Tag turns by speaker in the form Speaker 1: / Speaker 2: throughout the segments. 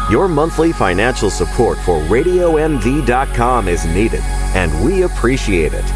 Speaker 1: Your monthly financial support for RadioMV.com is needed, and we appreciate it.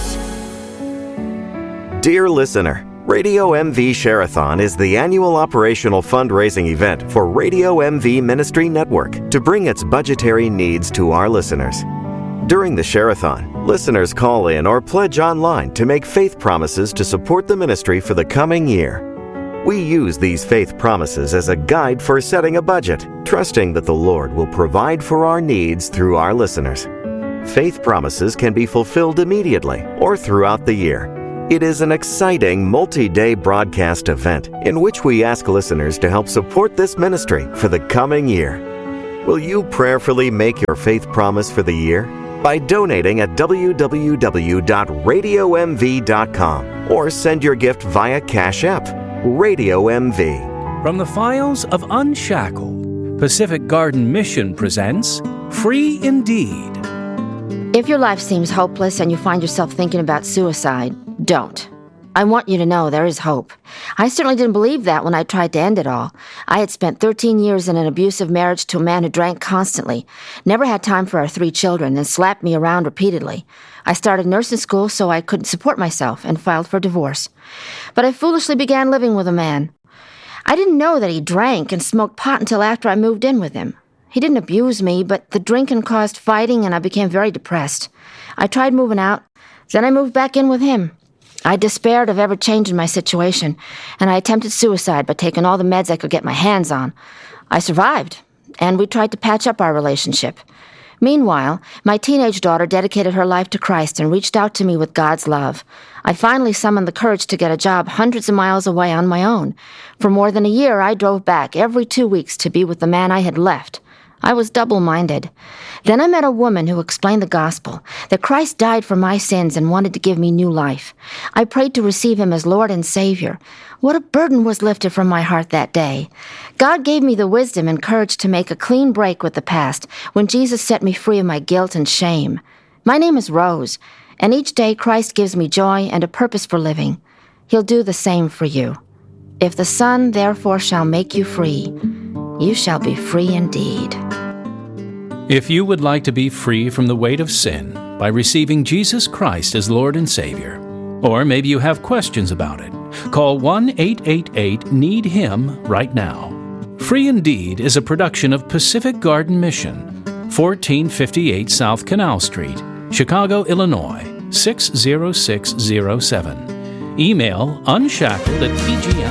Speaker 1: Dear listener, Radio MV Share-a-thon is the annual operational fundraising event for Radio MV Ministry Network to bring its budgetary needs to our listeners. During the Share-a-thon, listeners call in or pledge online to make faith promises to support the ministry for the coming year. We use these faith promises as a guide for setting a budget, trusting that the Lord will provide for our needs through our listeners. Faith promises can be fulfilled immediately or throughout the year. It is an exciting multi-day broadcast event in which we ask listeners to help support this ministry for the coming year. Will you prayerfully make your faith promise for the year? By donating at www.radiomv.com or send your gift via Cash App. Radio MV.
Speaker 2: From the files of Unshackled, Pacific Garden Mission presents Free Indeed.
Speaker 3: If your life seems hopeless and you find yourself thinking about suicide, don't. I want you to know there is hope. I certainly didn't believe that when I tried to end it all. I had spent 13 years in an abusive marriage to a man who drank constantly, never had time for our 3 children, and slapped me around repeatedly. I started nursing school so I couldn't support myself and filed for divorce. But I foolishly began living with a man. I didn't know that he drank and smoked pot until after I moved in with him. He didn't abuse me, but the drinking caused fighting and I became very depressed. I tried moving out, then I moved back in with him. I despaired of ever changing my situation, and I attempted suicide by taking all the meds I could get my hands on. I survived, and we tried to patch up our relationship. Meanwhile, my teenage daughter dedicated her life to Christ and reached out to me with God's love. I finally summoned the courage to get a job hundreds of miles away on my own. For more than a year, I drove back every 2 weeks to be with the man I had left. I was double-minded. Then I met a woman who explained the gospel, that Christ died for my sins and wanted to give me new life. I prayed to receive him as Lord and Savior. What a burden was lifted from my heart that day. God gave me the wisdom and courage to make a clean break with the past when Jesus set me free of my guilt and shame. My name is Rose, and each day Christ gives me joy and a purpose for living. He'll do the same for you. If the Son therefore shall make you free, you shall be free indeed.
Speaker 2: If you would like to be free from the weight of sin by receiving Jesus Christ as Lord and Savior, or maybe you have questions about it, call 1-888-NEED-HIM right now. Free Indeed is a production of Pacific Garden Mission, 1458 South Canal Street, Chicago, Illinois, 60607. Email unshackled@pgm.